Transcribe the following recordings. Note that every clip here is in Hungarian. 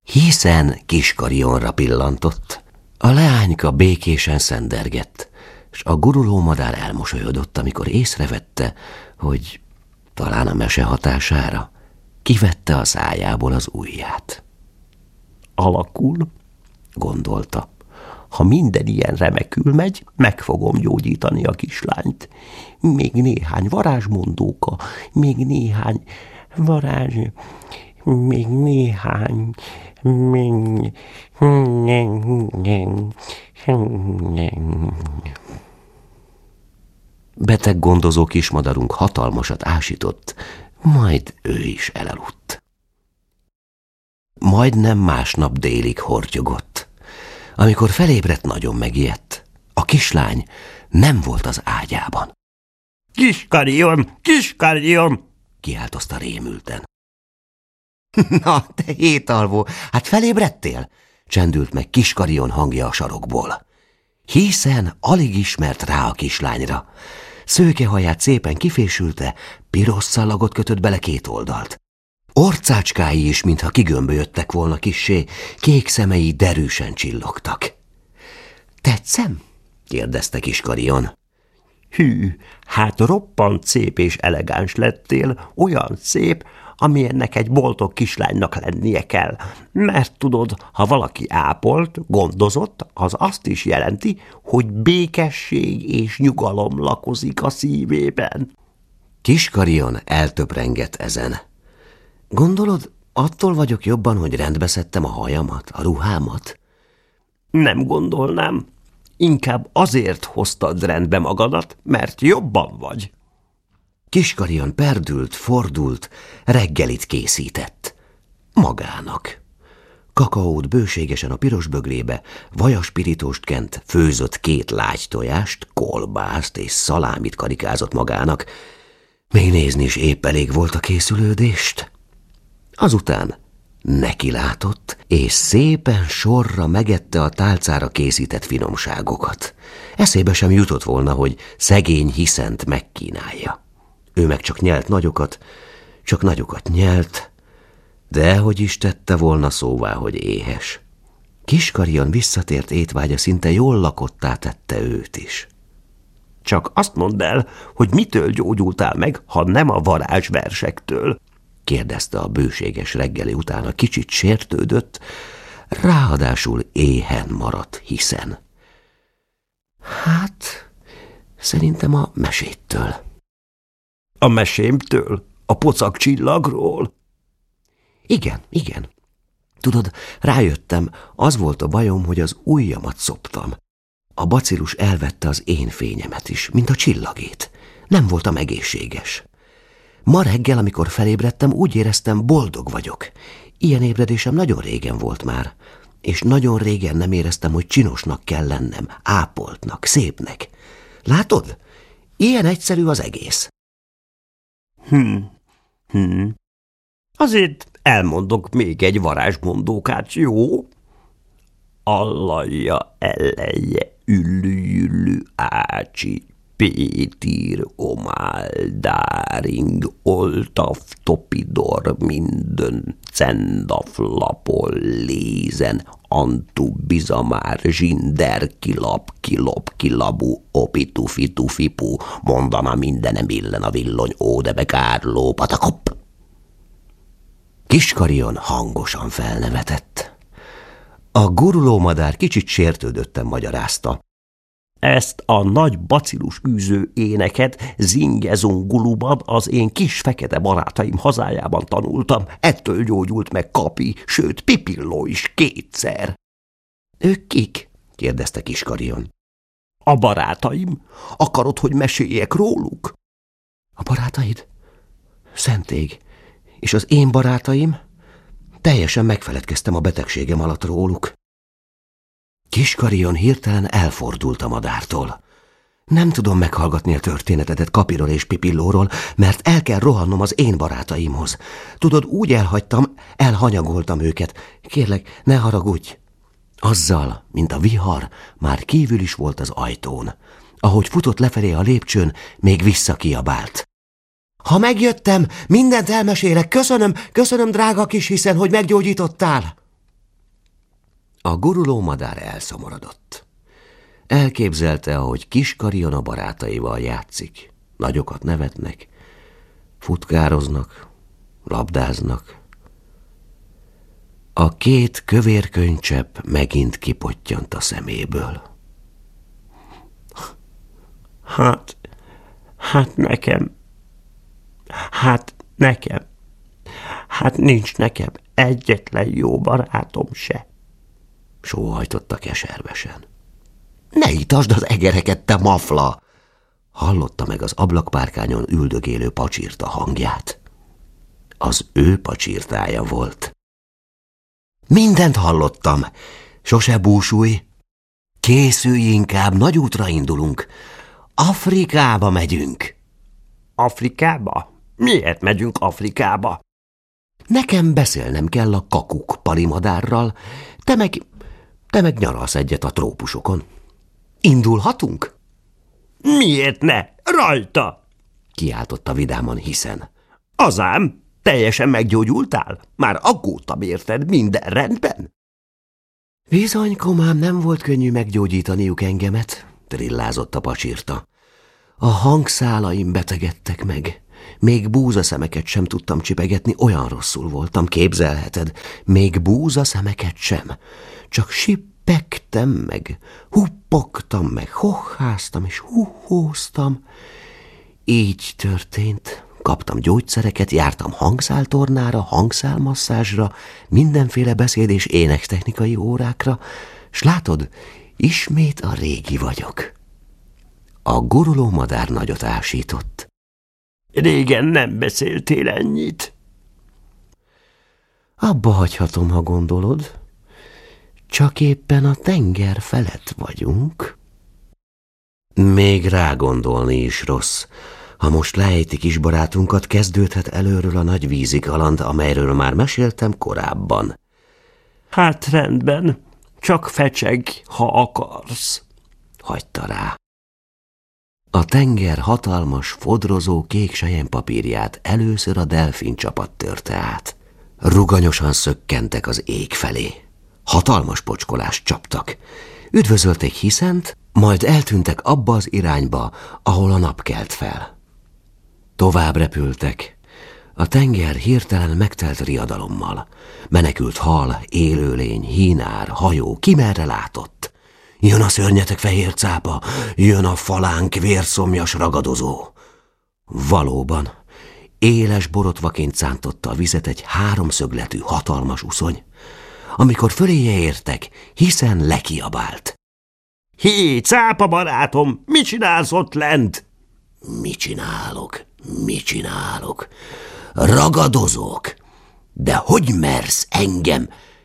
Hiszen Kiskarionra pillantott. A leányka békésen szendergett, s a gurulómadár elmosolyodott, amikor észrevette, hogy talán a mese hatására kivette a szájából az ujját. Alakul, gondolta. Ha minden ilyen remekül megy, meg fogom gyógyítani a kislányt. Még néhány varázsmondóka, még néhány varázs... Még néhány... Beteg gondozó kismadarunk hatalmasat ásított, majd ő is elaludt. Majdnem másnap délig hortyogott. Amikor felébredt, nagyon megijedt. A kislány nem volt az ágyában. Kiskarion, Kiskarion! Kiáltozta rémülten. Na, te hétalvó, hát felébredtél? Csendült meg Kiskarion hangja a sarokból. Hiszen alig ismert rá a kislányra. Szőkehaját szépen kifésülte, piros szallagot kötött bele két oldalt. Orcácskái is, mintha kigömbölyödtek volna kissé, kék szemei derűsen csillogtak. Tetszem? Kérdezte Kiskarion. Hű, hát roppant szép és elegáns lettél, olyan szép, amilyennek egy boldog kislánynak lennie kell. Mert tudod, ha valaki ápolt, gondozott, az azt is jelenti, hogy békesség és nyugalom lakozik a szívében. Kiskarion eltöprengett ezen. Gondolod, attól vagyok jobban, hogy rendbe szedtem a hajamat, a ruhámat? Nem gondolnám. Inkább azért hoztad rendbe magadat, mert jobban vagy. Kiskarion perdült, fordult, reggelit készített. Magának. Kakaót bőségesen a piros bögrébe, vajaspirítóst kent, főzött 2 lágy tojást, kolbászt és szalámit karikázott magának. Még nézni is épp elég volt a készülődést. Azután nekilátott, és szépen sorra megette a tálcára készített finomságokat. Eszébe sem jutott volna, hogy szegény Hiszent megkínálja. Ő meg csak nyelt nagyokat, csak nagyokat nyelt, de hogy is tette volna szóvá, hogy éhes. Kiskarion visszatért étvágya szinte jól lakottá tette őt is. Csak azt mondd el, hogy mitől gyógyultál meg, ha nem a varázsversektől? Kérdezte a bőséges reggeli után, a kicsit sértődött, ráadásul éhen maradt Hiszen. Hát, szerintem a meséttől. A mesémtől? A pocak csillagról? Igen, igen. Tudod, rájöttem, az volt a bajom, hogy az ujjamat szoptam. A bacillus elvette az én fényemet is, mint a csillagét. Nem voltam egészséges. Ma reggel, amikor felébredtem, úgy éreztem, boldog vagyok. Ilyen ébredésem nagyon régen volt már, és nagyon régen nem éreztem, hogy csinosnak kell lennem, ápoltnak, szépnek. Látod? Ilyen egyszerű az egész. Azért elmondok még egy varázsmondókát, jó? Allaja eleje üllü ácsi Pétir omáldáring oltaf topidor minden cendaflapol lézen antu bizamár zsinder kilop kilabu opitufi-tufipu mondana mindenem illen a villony ódebe kárló patakop. Kiskarion hangosan felnevetett. A gurulómadár kicsit sértődötten magyarázta. Ezt a nagy bacillus űző éneket Zingezunguluban az én kis fekete barátaim hazájában tanultam. Ettől gyógyult meg Kapi, sőt Pipilló is 2-szer. Ők kik? kérdezte Kiskarion. A barátaim. Akarod, hogy meséljek róluk? A barátaid? Szentég. És az én barátaim? Teljesen megfeledkeztem a betegségem alatt róluk. Kiskarion hirtelen elfordult a madártól. Nem tudom meghallgatni a történetedet Kapiról és Pipillóról, mert el kell rohannom az én barátaimhoz. Tudod, úgy elhagytam, elhanyagoltam őket. Kérlek, ne haragudj. Azzal, mint a vihar, már kívül is volt az ajtón. Ahogy futott lefelé a lépcsőn, még visszakiabált. Ha megjöttem, mindent elmesélek. Köszönöm, drága kis Hiszen, hogy meggyógyítottál. A guruló madár elszomorodott. Elképzelte, ahogy Kiskarion a barátaival játszik. Nagyokat nevetnek, futkároznak, labdáznak. A két kövér könycsepp megint kipottyant a szeméből. Hát nekem nincs nekem egyetlen jó barátom se. Sóhajtotta keservesen. Ne itasd az egereket, te mafla! Hallotta meg az ablakpárkányon üldögélő pacsirta hangját. Az ő pacsirtája volt. Mindent hallottam. Sose búsulj. Készülj inkább, nagy útra indulunk. Afrikába megyünk. Afrikába? Miért megyünk Afrikába? Nekem beszélnem kell a kakuk palimadárral, te meg nyaralsz egyet a trópusokon. Indulhatunk? Miért ne? Rajta! Kiáltotta vidáman Hiszen. Azám, teljesen meggyógyultál? Már aggódtam érted, minden rendben? Bizony, komám, nem volt könnyű meggyógyítaniuk engemet, trillázott a pacsirta. A hangszálaim betegedtek meg. Még búzaszemeket sem tudtam csipegetni, olyan rosszul voltam, képzelheted. Még búzaszemeket sem. Csak sippegtem meg, huppogtam meg, hohháztam és huhóztam. Így történt. Kaptam gyógyszereket, jártam hangszáltornára, hangszálmasszázsra, mindenféle beszéd- és énektechnikai órákra, s látod, ismét a régi vagyok. A guruló madár nagyot ásított. Régen nem beszéltél ennyit. Abba hagyhatom, ha gondolod. Csak éppen a tenger felett vagyunk. Még rágondolni is rossz. Ha most leejti kis barátunkat, kezdődhet előről a nagy vízi kaland, amelyről már meséltem korábban. Hát rendben, csak fecseg, ha akarsz. Hagyta rá. A tenger hatalmas, fodrozó kék selyempapírját először a delfin csapat törte át. Ruganyosan szökkentek az ég felé. Hatalmas pocskolást csaptak. Üdvözölték Hiszent, majd eltűntek abba az irányba, ahol a nap kelt fel. Tovább repültek. A tenger hirtelen megtelt riadalommal. Menekült hal, élőlény, hínár, hajó, ki merre látott. Jön a szörnyetek fehér cápa, jön a falánk vérszomjas ragadozó. Valóban, éles borotvaként szántotta a vizet egy háromszögletű hatalmas uszony. Amikor föléje értek, Hiszen lekiabált. Hé, cápa barátom, mit csinálsz ott lent? Mit csinálok? Ragadozok. De hogy mersz engem?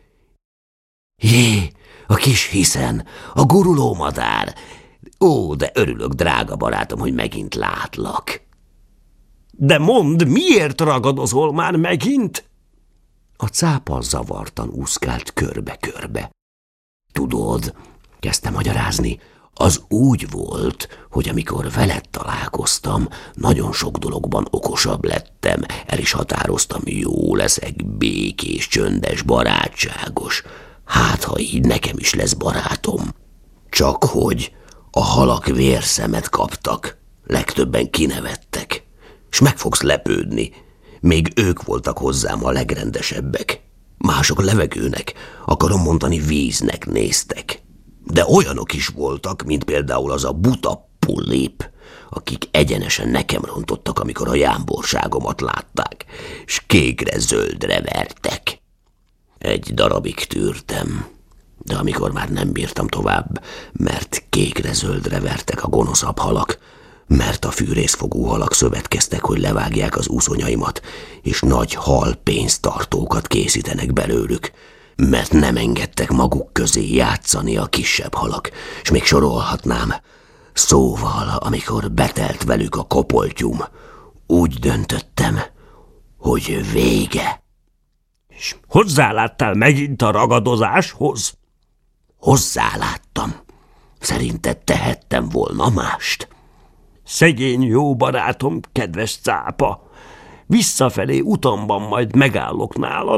Jé, a kis Hiszen, a guruló madár. Ó, de örülök, drága barátom, hogy megint látlak. De mondd, miért ragadozol már megint? A cápa zavartan úszkált körbe-körbe. Tudod, kezdte magyarázni, az úgy volt, hogy amikor veled találkoztam, nagyon sok dologban okosabb lettem, el is határoztam, jó leszek, békés, csöndes, barátságos. Hát, ha így nekem is lesz barátom. Csak hogy a halak vérszemet kaptak, legtöbben kinevettek, s meg fogsz lepődni. Még ők voltak hozzám a legrendesebbek. Mások levegőnek, akarom mondani víznek néztek. De olyanok is voltak, mint például az a buta pullép, akik egyenesen nekem rontottak, amikor a jámborságomat látták, s kékre-zöldre vertek. Egy darabig tűrtem, de amikor már nem bírtam tovább, mert kékre-zöldre vertek a gonoszabb halak, mert a fűrészfogú halak szövetkeztek, hogy levágják az úszonyaimat, és nagy hal pénztartókat készítenek belőlük, mert nem engedtek maguk közé játszani a kisebb halak, és még sorolhatnám. Szóval, amikor betelt velük a kopoltyum, úgy döntöttem, hogy vége. És hozzáláttál megint a ragadozáshoz? Hozzáláttam. Szerinted tehettem volna mást? Szegény jó barátom, kedves cápa, visszafelé utamban majd megállok nálad,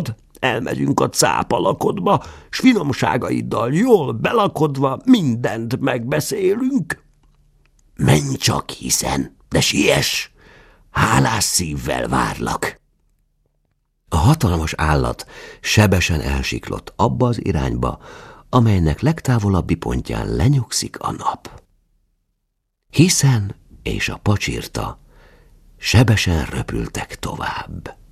elmegyünk a cápalakodba, s finomságaiddal jól belakodva mindent megbeszélünk. Menj csak, hiszen, de siess! Hálás szívvel várlak. A hatalmas állat sebesen elsiklott abba az irányba, amelynek legtávolabbi pontján lenyugszik a nap. Hiszen és a pacsirta sebesen röpültek tovább.